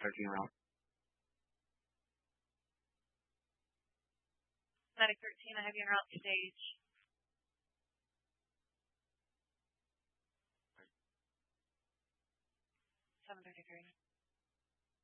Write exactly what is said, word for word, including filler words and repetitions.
thirteen route. Medic thirteen, I have you en route to stage. seven thirty-three.